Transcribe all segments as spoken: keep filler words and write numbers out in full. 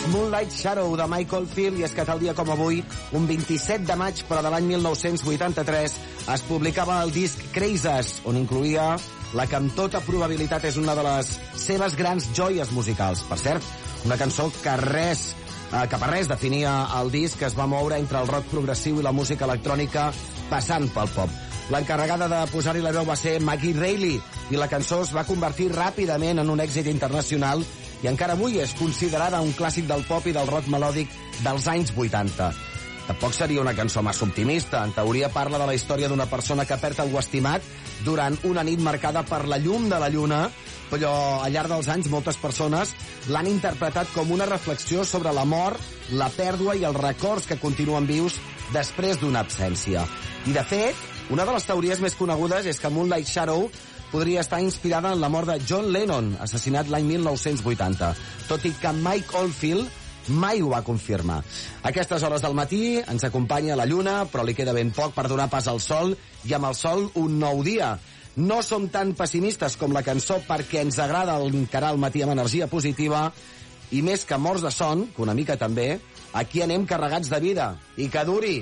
Moonlight Shadow, de Michael Field, i és que tal dia com avui, un vint-i-set de maig, però de l'any mil nou-cents vuitanta-tres, es publicava el disc Crazes, on incloïa la que amb tota probabilitat és una de les seves grans joies musicals. Per cert, una cançó que res, eh, que per res definia el disc, que es va moure entre el rock progressiu i la música electrònica, passant pel pop. L'encarregada de posar-hi la veu va ser Maggie Reilly, i la cançó es va convertir ràpidament en un èxit internacional i encara avui és considerada un clàssic del pop i del rock melòdic dels anys vuitanta. Tampoc seria una cançó massa optimista. En teoria parla de la història d'una persona que perd algú estimat durant una nit marcada per la llum de la lluna, però al llarg dels anys moltes persones l'han interpretat com una reflexió sobre la mort, la pèrdua i els records que continuen vius després d'una absència. I, de fet, una de les teories més conegudes és que Moonlight Shadow podria estar inspirada en la mort de John Lennon, assassinat l'any mil nou-cents vuitanta, tot i que Mike Oldfield mai ho va confirmar. A aquestes hores del matí ens acompanya la lluna, però li queda ben poc per donar pas al sol, i amb el sol un nou dia. No som tan pessimistes com la cançó perquè ens agrada encarar el matí amb energia positiva, i més que morts de son, que una mica també, aquí anem carregats de vida. I que duri!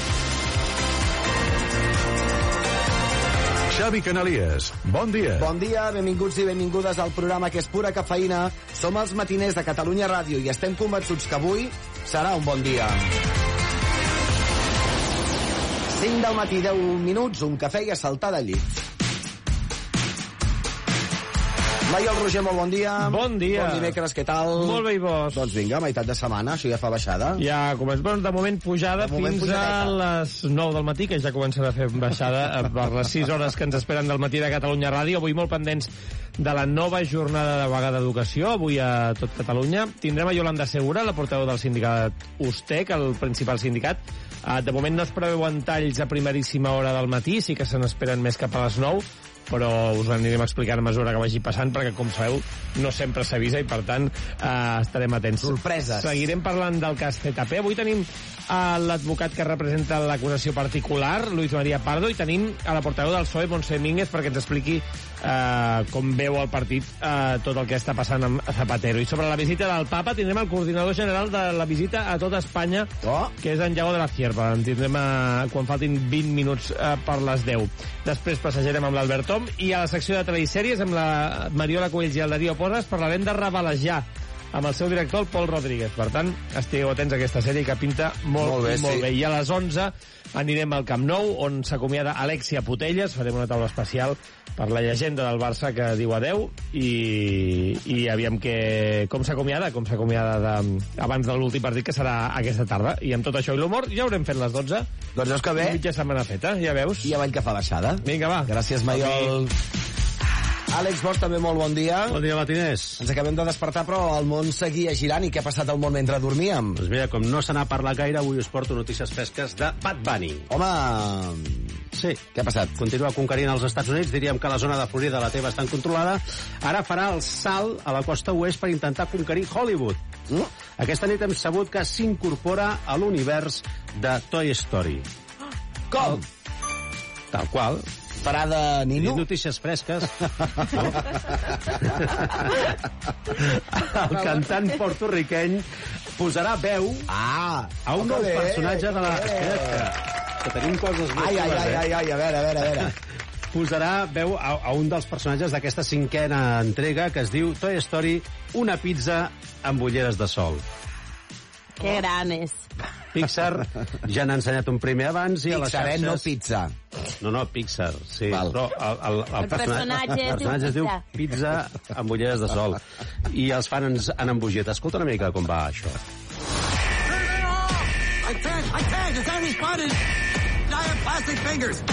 Xavi Canalies, bon dia. Bon dia, benvinguts i benvingudes al programa que és pura cafeïna. Som els matiners de Catalunya Ràdio i estem convençuts que avui serà un bon dia. cinc del matí, deu minuts, un cafè i a saltar de llit. Maiol Roger, molt bon dia. Bon dia. Bon dimecres, què tal? Molt bé, i vos? Doncs vinga, meitat de setmana, això ja fa baixada. Ja comença, bueno, de moment pujada de moment fins pujadeta. A les nou del matí, que ja comencen a fer baixada per les sis hores que ens esperen del matí de Catalunya Ràdio. Avui molt pendents de la nova jornada de vaga d'educació, avui a tot Catalunya. Tindrem a Yolanda Segura, la portaveu del sindicat USTEC, el principal sindicat. De moment no es preveuen talls a primeríssima hora del matí, sí que se n'esperen més cap a les nou, però us ho anirem explicant a mesura que vagi passant, perquè, com sabeu, no sempre s'avisa i, per tant, eh, estarem atents. Sorpreses. Seguirem parlant del cas Z P. Avui tenim eh, l'advocat que representa l'acusació particular, Luis María Pardo, i tenim a la portaveu del P S O E, Montse Mínguez, perquè ens expliqui eh, com veu el partit eh, tot el que està passant amb Zapatero. I sobre la visita del papa tindrem el coordinador general de la visita a tota Espanya, oh. que és en Iago de la Cierva. En tindrem eh, quan faltin vint minuts eh, per les deu. Després passejarem amb l'Albert Tom, i a la secció de telesèries amb la Mariola Cuells i el Darío Porras parlarem de Rabalejar amb el seu director, el Pol Rodríguez. Per tant, estigueu atents a aquesta sèrie que pinta molt, molt bé. Molt sí. bé. I a les onze anirem al Camp Nou, on s'acomiada Alexia Putellas. Farem una taula especial per la llegenda del Barça que diu adeu, i, i aviam que, com s'acomiada, com s'acomiada de, abans de l'últim partit, que serà aquesta tarda. I amb tot això i l'humor ja haurem fet les dotze. Doncs és que bé. Mitja setmana feta, ja veus. I avall que fa baixada. Vinga, va. Gràcies, Maiol. Àlex Bosch, també molt bon dia. Bon dia, matiners. Ens acabem de despertar, però el món seguia girant. I què ha passat al món mentre dormíem? Doncs mira, com no se n'ha parlat gaire, avui us porto notícies fresques de Bad Bunny. Home... Sí. Què ha passat? Continua conquerint els Estats Units. Diríem que la zona de Florida la té bastant controlada. Ara farà el salt a la costa oest per intentar conquerir Hollywood. Mm? Aquesta nit hem sabut que s'incorpora a l'univers de Toy Story. Com? Tal qual. Farà de nino? Notícies fresques. No? El cantant porto-riqueny posarà veu ah, a un nou personatge de la... Espera't, que, que tenim coses molt ai, ai, ai, eh? ai, ai, a veure, a veure, a veure. Posarà veu a, a un dels personatges d'aquesta cinquena entrega, que es diu Toy Story, una pizza amb ulleres de sol. Que gran és. Pixar ja n'ha ensenyat un primer abans i Pixar, a les xarxes... eh? No pizza. No, no, Pixar, sí. Val. Però el, el, el, el personatge, el personatge es diu pizza amb ulleres de sol. I els fans han embogit. Escolta una mica com va això. I can't, I can't, it's only spotted. I have plastic fingers.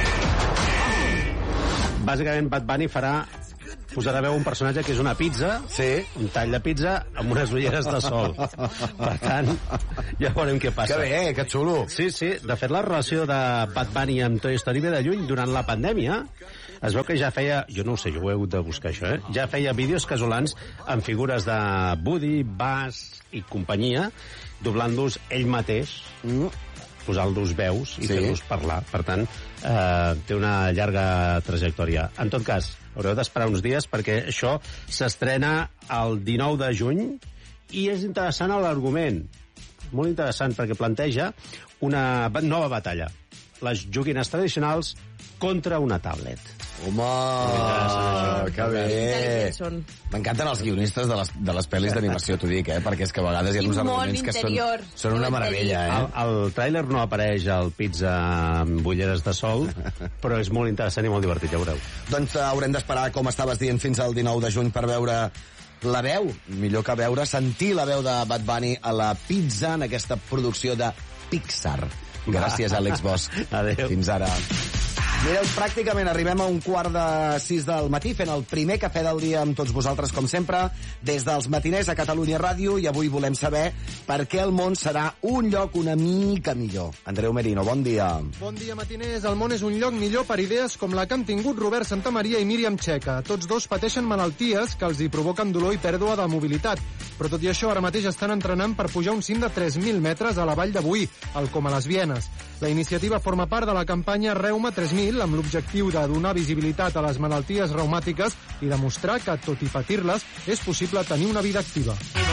Bàsicament, Bad Bunny farà... posarà veu un personatge que és una pizza, sí, un tall de pizza amb unes ulleres de sol. Per tant, ja veurem què passa. Que bé, que xulo. Sí, sí. De fet, la relació de Bad Bunny amb Toy Story ve de lluny. Durant la pandèmia es veu que ja feia... Jo no ho sé, jo ho he hagut de buscar, això, eh? Ja feia vídeos casolans amb figures de Woody, Buzz i companyia, doblant-los ell mateix, mm. posant-los veus i sí. fent-los parlar. Per tant, eh, té una llarga trajectòria. En tot cas, haureu d'esperar uns dies perquè això s'estrena el dinou de juny I és interessant l'argument, molt interessant, perquè planteja una nova batalla. Les joguines tradicionals contra una tablet. Home, que bé. M'encanten els guionistes de les, de les pel·lis d'animació, t'ho dic, eh? Perquè és que a vegades hi ha uns arguments que són, són una meravella, eh? El, el tràiler no apareix al pizza amb ulleres de sol, però és molt interessant i molt divertit, ja veureu. Doncs uh, haurem d'esperar, com estaves dient, fins al dinou de juny per veure la veu. Millor que veure, sentir la veu de Bad Bunny a la pizza en aquesta producció de Pixar. Gràcies, Àlex Bosch. Adéu. Fins ara. Mireu, pràcticament arribem a un quart de sis del matí fent el primer cafè del dia amb tots vosaltres, com sempre, des dels matiners a Catalunya Ràdio, i avui volem saber per què el món serà un lloc una mica millor. Andreu Merino, bon dia. Bon dia, matiners. El món és un lloc millor per idees com la que han tingut Robert Santamaria i Míriam Checa. Tots dos pateixen malalties que els hi provoquen dolor i pèrdua de mobilitat. Però tot i això, ara mateix estan entrenant per pujar un cim de tres mil metres a la vall de Boí, al Coma les Vienes. La iniciativa forma part de la campanya Reuma tres mil, amb l'objectiu de donar visibilitat a les malalties reumàtiques i demostrar que, tot i patir-les, és possible tenir una vida activa.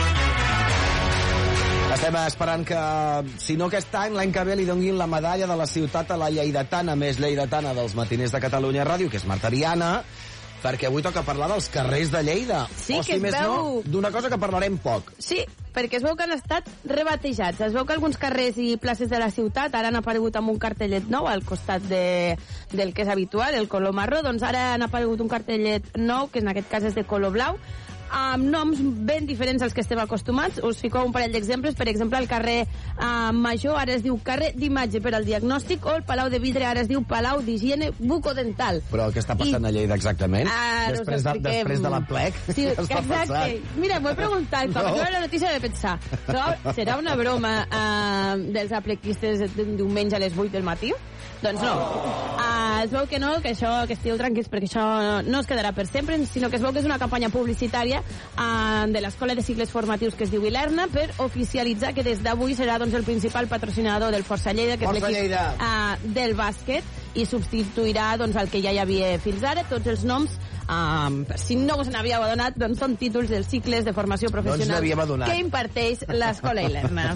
Estem esperant que, si no aquest any, l'any que ve li donguin la medalla de la ciutat a la lleidatana més lleidatana dels matiners de Catalunya Ràdio, que és Marta Viana, perquè avui toca parlar dels carrers de Lleida. Sí, o si que es més veu... no, d'una cosa que parlarem poc. Sí, perquè es veu que han estat rebatejats. Es veu que alguns carrers i places de la ciutat ara han aparegut amb un cartellet nou al costat de, del que és habitual, el color marró. Doncs ara han aparegut un cartellet nou, que en aquest cas és de color blau, amb noms ben diferents als que estem acostumats. Us fico un parell d'exemples. Per exemple, el carrer uh, Major ara es diu carrer d'imatge per al diagnòstic, o el Palau de Vidre ara es diu Palau d'Higiene Bucodental. Però què està passant I... a Lleida exactament? Ah, després, de, després de la plec? Sí, què està exacte. passant? Mira, m'ho he preguntat, quan no. la notícia de pensar, però serà una broma uh, dels aplequistes d'un diumenge a les vuit del matí? Doncs no. Uh, es veu que no, que això, que estigueu tranquils, perquè això no es quedarà per sempre, sinó que es veu que és una campanya publicitària uh, de l'Escola de Cicles Formatius que es diu Ilerna, per oficialitzar que des d'avui serà doncs, el principal patrocinador del Força Lleida, que Força és l'equip uh, del bàsquet, i substituirà doncs, el que ja hi havia fins ara. Tots els noms, um, si no us n'havíeu adonat, doncs són títols dels cicles de formació professional no que imparteix l'Escola Ilerna.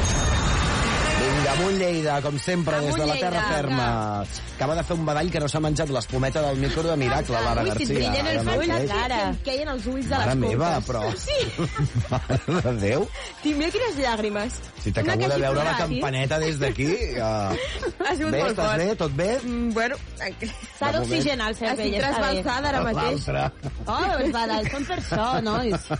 Vinga, amunt Lleida, com sempre, amunt des de la Lleida, terra ferma. Que... Acaba de fer un badall que no s'ha menjat l'espumeta del micro de miracle, Lara Ui, Garcia. si et brillen els ulls, Mateix. Lara. Que em queien els ulls de Mare les meva, puntes. però... Sí. Mare de Déu. Mira quines llàgrimes. Si t'acabo de veure la campaneta des d'aquí... Uh... Ha sigut bé, molt estàs fort. bé? Tot bé? Mm, bueno... S'ha d'oxigenar el cervell. Estic trasbalsada ara mateix. Oh, els badalls són per això, nois.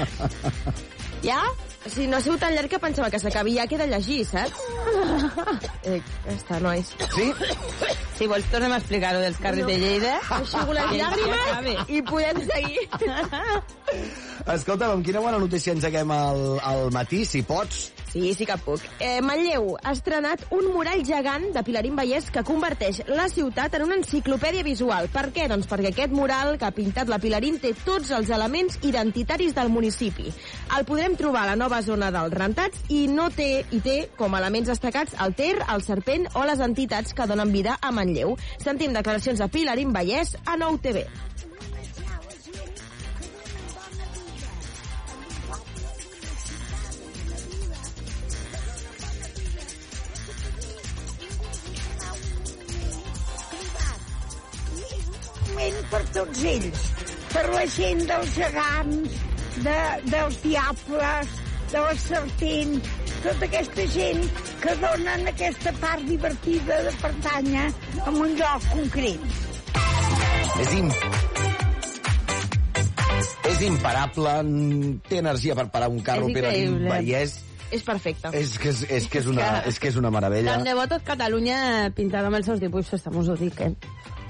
Ja? O sigui, no ha sigut tan llarg que pensava que s'acabi, ja queda llegir, saps? eh, ja està, nois. Sí? Si vols, tornem a explicar-ho dels carrers no. de Lleida. Aixugo les llàgrimes i podem seguir. Escolta'm, amb quina bona notícia engeguem al, al matí, si pots? Sí, sí que puc. Eh, Manlleu ha estrenat un murall gegant de Pilarín Vallès que converteix la ciutat en una enciclopèdia visual. Per què? Doncs perquè aquest mural que ha pintat la Pilarín té tots els elements identitaris del municipi. El podrem trobar a la nova zona dels rentats i no té i té com a elements destacats el Ter, el Serpent o les entitats que donen vida a Manlleu. Sentim declaracions de Pilarín Vallès a Nou T V. Per tots ells, per la gent dels gegants, de, dels diables, de les serpents, tota aquesta gent que donen aquesta part divertida de pertànyer a un lloc concret. És, im... és imparable, té energia per parar un carro, Pilarín Vallès. És perfecte. És que és, és, que és, una, és que és una meravella. Tant de bo tot Catalunya pintada amb els seus dibuixos, també us ho dic, eh?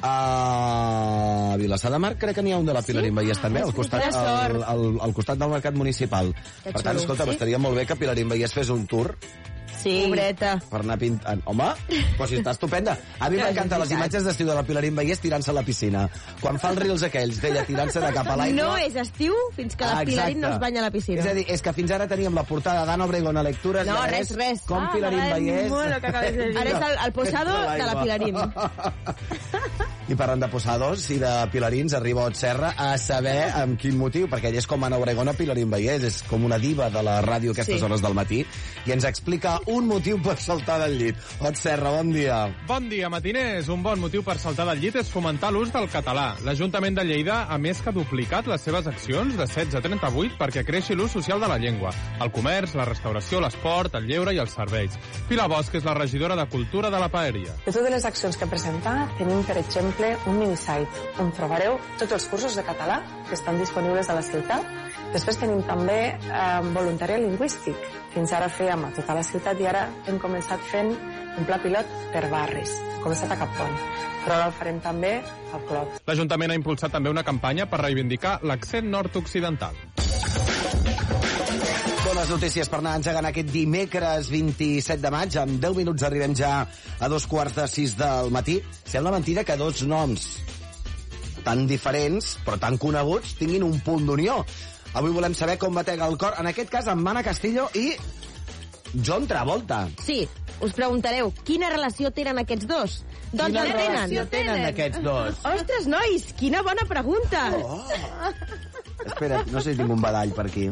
A Vilassar de Mar crec que n'hi ha un de la Pilarín sí? Vallès també, al costat, al, al, al costat del mercat municipal. Que per tant, escolta, sí? Estaria molt bé que Pilarín Vallès fes un tour. Sí. Pobreta. Per anar pintant. Home, però si està estupenda. A mi m'encanten les imatges d'estiu de la Pilarín Vallès tirant-se a la piscina. Quan fa els reels aquells d'ella tirant-se de cap a l'aigua... No és estiu fins que la Pilarín no es banya a la piscina. És a dir, és que fins ara teníem la portada d'Anna Obregón a Lectures. No, res, res. Com ah, Pilarín Vallès... Ara és el, el posado de la Pilarín. I parlant de posados i de pilarins, arriba Ot Serra a saber amb quin motiu, perquè ell és com Ana Obregón a Pilarín Vallès, és com una diva de la ràdio a aquestes Sí. hores del matí, i ens explica un motiu per saltar del llit. Ot Serra, bon dia. Bon dia, matiners. Un bon motiu per saltar del llit és fomentar l'ús del català. L'Ajuntament de Lleida ha més que duplicat les seves accions de setze a trenta-vuit perquè creixi l'ús social de la llengua. El comerç, la restauració, l'esport, el lleure i els serveis. Pilar Bosch és la regidora de Cultura de la Paeria. De totes les accions que presentar, tenim, per exemple, un minisite on trobareu tots els cursos de català que estan disponibles a la ciutat. Després tenim també eh, voluntariat lingüístic. Fins ara fèiem a tota la ciutat i ara hem començat fent un pla pilot per barris. Hem començat a Capon, però ara el farem també al Clot. L'Ajuntament ha impulsat també una campanya per reivindicar l'accent nord-occidental. Bones notícies per anar engegant aquest dimecres vint-i-set de maig. En deu minuts arribem ja a dos quarts de sis del matí. Sembla mentida que dos noms tan diferents, però tan coneguts, tinguin un punt d'unió. Avui volem saber com batega el cor, en aquest cas, amb Mana Castillo i John Travolta. Sí, us preguntareu, quina relació tenen aquests dos? Doncs Quina en tenen. relació tenen aquests dos? Ostres, nois, quina bona pregunta! Oh. Espera, no sé si tinc un badall per aquí.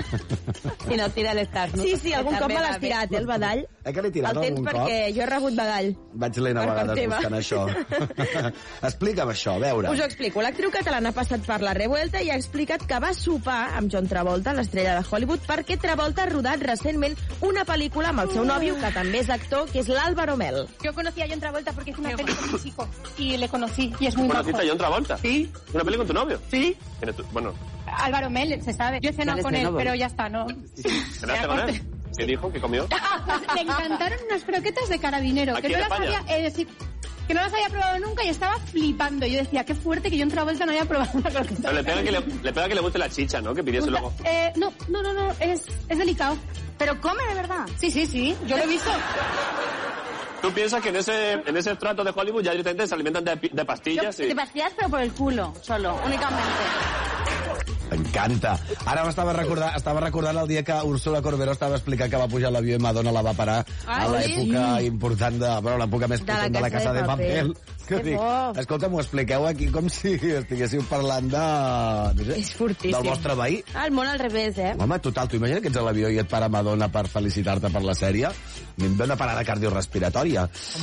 Si no, tira l'estàs, no? Sí, sí, algun Que cop també me va l'has bé. tirat, eh, el badall. Eh que l'he tirat El tens algun perquè cop? jo he rebut badall. Vaig lent a Per part vegades teva. buscant això. Explica'm això, a veure. Us ho explico. L'actriu catalana ha passat per la revuelta i ha explicat que va sopar amb John Travolta, l'estrella de Hollywood, perquè Travolta ha rodat recentment una pel·lícula amb el seu nòvio, que també és actor, que és l'Álvaro Mel. Yo conocí a John Travolta porque hice una peli con mi chico y le conocí y es muy majo. ¿Conociste a John Travolta? Sí. ¿Una peli con tu novio? Sí. ¿Quién es tu- Bueno, Álvaro Mel, se sabe. Yo he cenado ¿Eres con de él, nuevo? pero ya está, ¿no? ¿cenaste con él? ¿Qué dijo? ¿Qué comió? Le encantaron unas croquetas de carabinero, ¿Aquí que no en las España? había, es decir, que no las había probado nunca y estaba flipando. Yo decía, qué fuerte que John Travolta no haya probado una croqueta. Pero le pega, que le, le pega que le guste la chicha, ¿no? Que pidiese luego. Eh, no, no, no, no, es, es delicado. Pero come de verdad. Sí, sí, sí, yo lo he visto. ¿Tú piensas que en ese, en ese estrato de Hollywood ya directamente se alimentan de, pi- de pastillas? y- Te pastillas, pero por el culo, solo, únicamente. M'encanta. Ara m'estava recordant, estava recordant el dia que Úrsula Corberó estava explicant que va pujar a l'avió i Madonna la va parar Ah, a sí? l'època important de... Bueno, l'època més De la potent de la Casa Casa de de Papel. Papel. Que Que dic, bo. escolta, m'ho expliqueu aquí com si estiguéssiu parlant de... No sé, És fortíssim. del vostre veí. El món al revés, eh? Home, total, tu imagina que ets a l'avió i et para Madonna per felicitar-te per la sèrie? A mi em ve una parada cardiorespiratòria.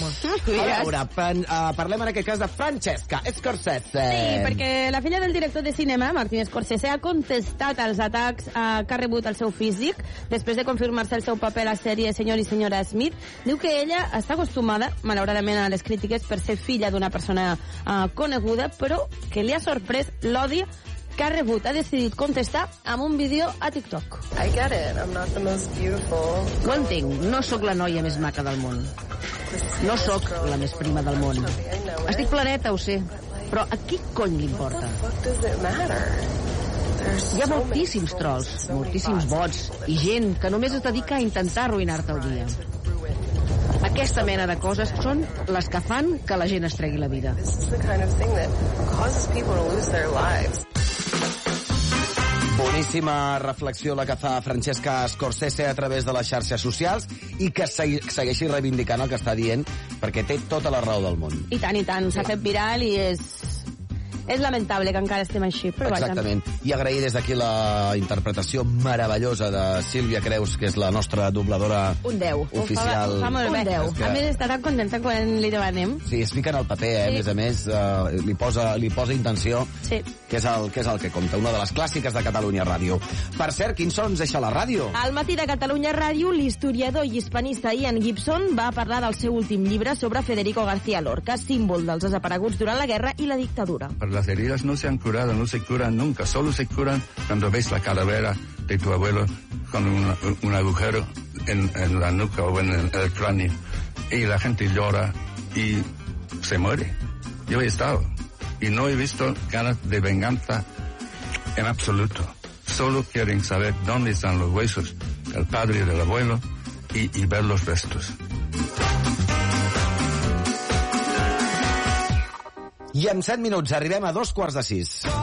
A veure, pan, uh, parlem en aquest cas de Francesca Scorsese. Sí, perquè la filla del director de cinema, Martin Scorsese, ha contestat als atacs eh, que ha rebut el seu físic després de confirmar-se el seu paper a la sèrie Senyor i senyora Smith. Diu que ella està acostumada, malauradament, a les crítiques per ser filla d'una persona eh, coneguda, però que li ha sorprès l'odi que ha rebut. Ha decidit contestar amb un vídeo a TikTok. I get it, I'm not the most beautiful. Ho entenc, no sóc la noia més maca del món. No sóc la més prima del món. Estic planeta, ho sé. Però a qui cony li importa? Hi ha moltíssims trolls, moltíssims bots i gent que només es dedica a intentar arruïnar-te el dia. Aquesta mena de coses són les que fan que la gent es tregui la vida. This is the kind of thing that causes people to lose their lives. Boníssima reflexió la que fa Francesca Scorsese a través de les xarxes socials i que segui, segueixi reivindicant el que està dient, perquè té tota la raó del món. I tant, i tant. S'ha fet viral i és... És lamentable que encara estem així, però Exactament. I agrair des d'aquí la interpretació meravellosa de Sílvia Creus, que és la nostra dobladora Un deu. oficial. Ho fa, ho fa molt bé. Un deu. A més, està tan contenta quan li demanem. Sí, es fica en el paper, eh? Sí. A més a més, eh, li, posa, li posa intenció, Sí. que és, el, que és el que compta. Una de les clàssiques de Catalunya Ràdio. Per cert, quin so ens deixa la ràdio? Al matí de Catalunya Ràdio, l'historiador i hispanista Ian Gibson va parlar del seu últim llibre sobre Federico García Lorca, símbol dels desapareguts durant la guerra i la dictadura. Las heridas no se han curado, no se curan nunca, solo se curan cuando ves la calavera de tu abuelo con un, un agujero en, en la nuca o en el, el cráneo y la gente llora y se muere. Yo he estado y no he visto ganas de venganza en absoluto. Solo quieren saber dónde están los huesos del padre y del abuelo y, y ver los restos. I en set minuts arribem a dos quarts de sis.